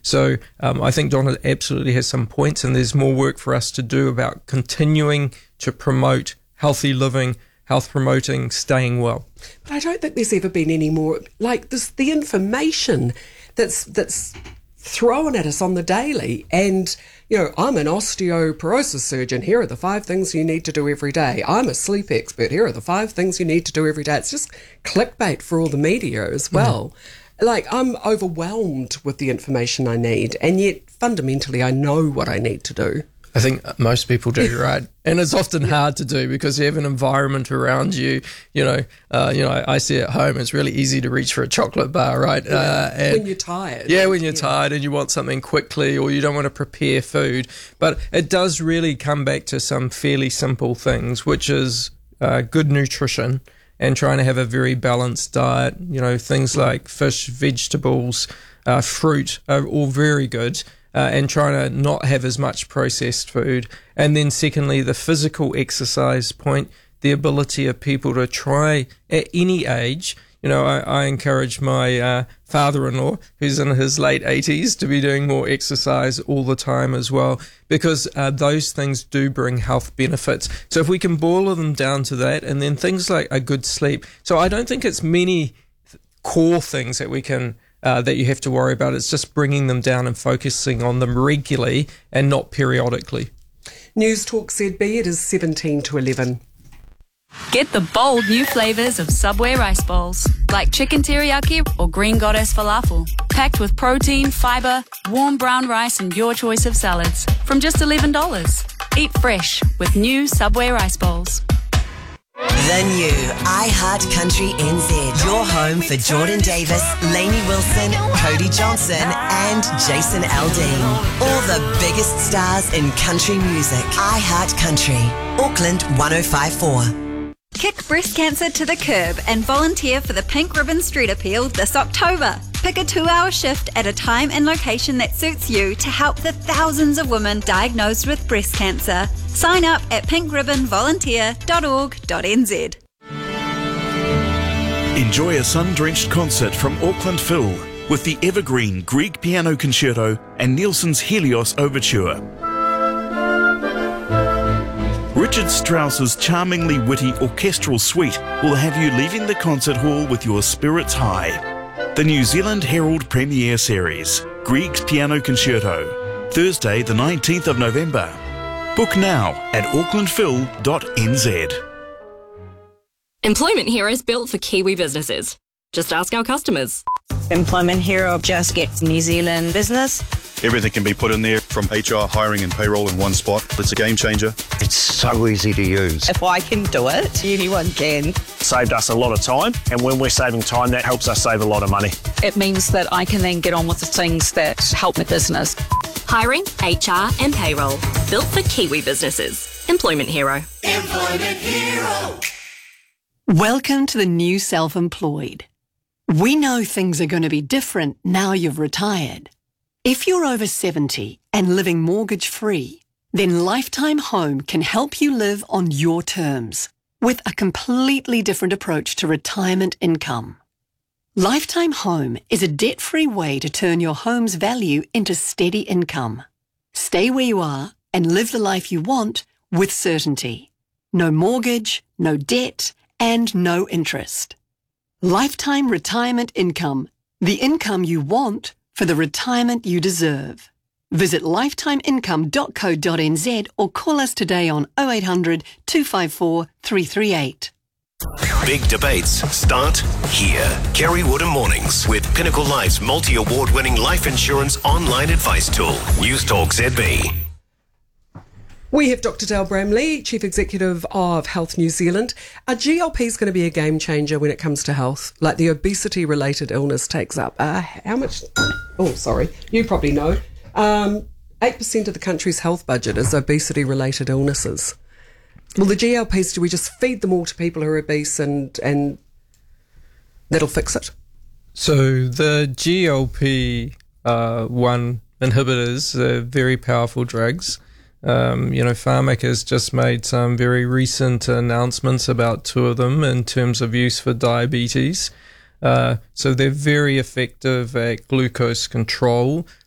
So I think Donna absolutely has some points, and there's more work for us to do about continuing to promote healthy living, health promoting, staying well. But I don't think there's ever been any more, like this, the information that's thrown at us on the daily. And, I'm an osteoporosis surgeon. Here are the 5 things you need to do every day. I'm a sleep expert. Here are the 5 things you need to do every day. It's just clickbait for all the media as well. Like, I'm overwhelmed with the information I need, and yet fundamentally I know what I need to do. I think most people do, right? And it's often hard to do because you have an environment around you. I see at home, it's really easy to reach for a chocolate bar, right? When you're tired. Yeah, when you're tired and you want something quickly, or you don't want to prepare food. But it does really come back to some fairly simple things, which is good nutrition and trying to have a very balanced diet. Things like fish, vegetables, fruit are all very good. And trying to not have as much processed food. And then secondly, the physical exercise point, the ability of people to try at any age. I encourage my father-in-law, who's in his late 80s, to be doing more exercise all the time as well, because those things do bring health benefits. So if we can boil them down to that, and then things like a good sleep. So I don't think it's many core things that we can that you have to worry about. It's just bringing them down and focusing on them regularly and not periodically. News Talk ZB, it is 17 to 11. Get the bold new flavours of Subway rice bowls, like chicken teriyaki or green goddess falafel, packed with protein, fibre, warm brown rice and your choice of salads, from just $11. Eat fresh with new Subway rice bowls. The new iHeart Country NZ. Your home for Jordan Davis, Lainey Wilson, Cody Johnson and Jason Aldean. All the biggest stars in country music. iHeart Country. Auckland 105.4. Kick breast cancer to the curb and volunteer for the Pink Ribbon Street Appeal this October. Pick a 2-hour shift at a time and location that suits you to help the thousands of women diagnosed with breast cancer. Sign up at pinkribbonvolunteer.org.nz. Enjoy a sun-drenched concert from Auckland Phil with the evergreen Grieg Piano Concerto and Nielsen's Helios Overture. Richard Strauss's charmingly witty orchestral suite will have you leaving the concert hall with your spirits high. The New Zealand Herald Premiere Series, Grieg's Piano Concerto, Thursday the 19th of November. Book now at aucklandphil.nz. Employment Hero is built for Kiwi businesses. Just ask our customers. Employment Hero just gets New Zealand business. Everything can be put in there, from HR, hiring and payroll in one spot. It's a game changer. It's so easy to use. If I can do it, anyone can. Saved us a lot of time, and when we're saving time, that helps us save a lot of money. It means that I can then get on with the things that help my business. Hiring, HR and payroll. Built for Kiwi businesses. Employment Hero. Employment Hero. Welcome to the new self-employed. We know things are going to be different now you've retired. If you're over 70 and living mortgage-free, then Lifetime Home can help you live on your terms with a completely different approach to retirement income. Lifetime Home is a debt-free way to turn your home's value into steady income. Stay where you are and live the life you want with certainty. No mortgage, no debt, and no interest. Lifetime Retirement Income, the income you want for the retirement you deserve. Visit lifetimeincome.co.nz or call us today on 0800 254 338. Big debates start here. Kerry Wood Mornings with Pinnacle Life's multi-award-winning life insurance online advice tool. News Talk ZB. We have Dr. Dale Bramley, Chief Executive of Health New Zealand. Are GLPs going to be a game changer when it comes to health? Like the obesity-related illness takes up how much? Oh, sorry. You probably know. 8% of the country's health budget is obesity-related illnesses. Well, the GLPs, do we just feed them all to people who are obese and that'll fix it? So the GLP-1 inhibitors are very powerful drugs. Pharmac has just made some very recent announcements about 2 of them in terms of use for diabetes. So they're very effective at glucose control.